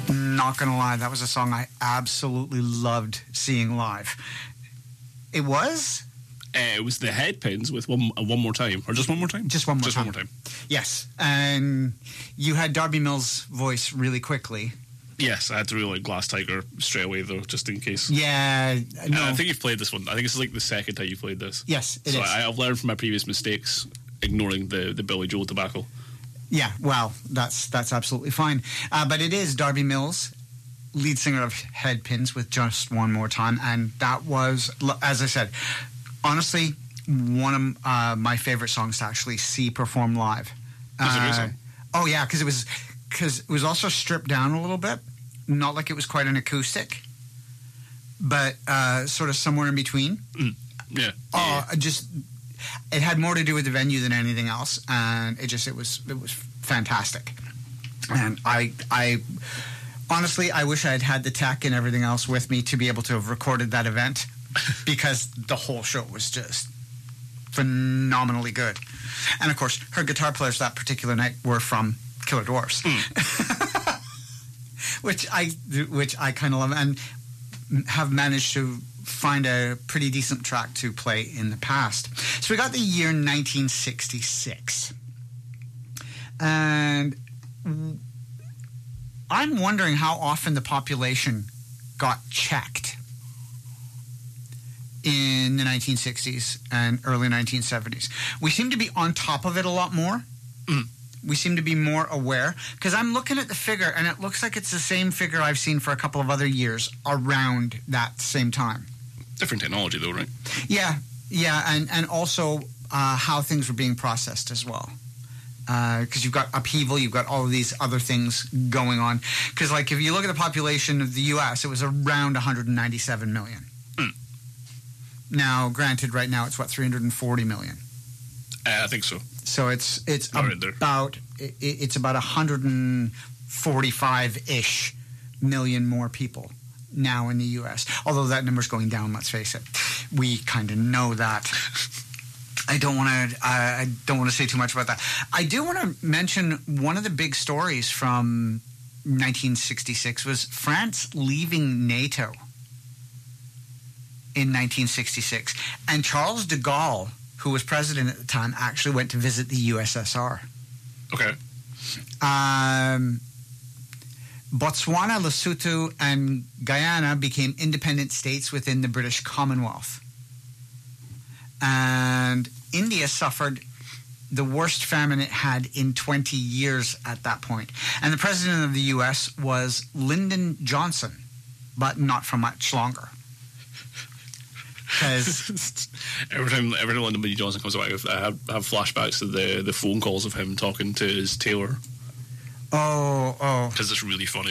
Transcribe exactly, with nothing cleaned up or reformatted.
Not gonna lie, that was a song I absolutely loved seeing live. It was? Uh, it was the Headpins with one, uh, one More Time. Or just One More Time? Just One More just Time. Just One More Time. Yes. And you had Darby Mills' voice really quickly. Yes, I had to really like Glass Tiger straight away, though, just in case. Yeah. No. Uh, I think you've played this one. I think this is like the second time you played this. Yes, it so is. I, I've learned from my previous mistakes, ignoring the, the Billy Joel debacle. Yeah, well, that's that's absolutely fine. Uh, but it is Darby Mills, lead singer of Headpins, with Just One More Time. And that was, as I said, honestly, one of uh, my favorite songs to actually see perform live. Was it a uh, great song? Oh, yeah, because it was, cause it was also stripped down a little bit. Not like it was quite an acoustic, but uh, sort of somewhere in between. Mm. Yeah. Oh, yeah. just... It had more to do with the venue than anything else, and it just it was it was fantastic. And I I honestly I wish I had had the tech and everything else with me to be able to have recorded that event, because the whole show was just phenomenally good. And of course, her guitar players that particular night were from Killer Dwarfs, mm. which I which I kind of love and have managed to find a pretty decent track to play in the past. So we got the year nineteen sixty-six. And I'm wondering how often the population got checked in the nineteen sixties and early nineteen seventies. We seem to be on top of it a lot more. Mm. We seem to be more aware, because I'm looking at the figure and it looks like it's the same figure I've seen for a couple of other years around that same time. Different technology, though, right? Yeah, yeah, and, and also uh, how things were being processed as well. Because uh, you've got upheaval, you've got all of these other things going on. Because, like, if you look at the population of the U S, it was around one hundred ninety-seven million. Mm. Now, granted, right now it's, what, three hundred forty million? Uh, I think so. So it's it's Right about it, it's about one hundred forty-five-ish million more people now in the U S, although that number's going down, let's face it. We kind of know that. I don't want to uh, I don't want to say too much about that. I do want to mention one of the big stories from nineteen sixty-six was France leaving NATO in nineteen sixty-six, and Charles de Gaulle, who was president at the time, actually went to visit the U S S R. Okay. Um Botswana, Lesotho, and Guyana became independent states within the British Commonwealth. And India suffered the worst famine it had in twenty years at that point. And the president of the U S was Lyndon Johnson, but not for much longer. Because every time, every time Lyndon B. Johnson comes out, I have, I have flashbacks to the, the phone calls of him talking to his tailor. Oh, oh. Because it's really funny.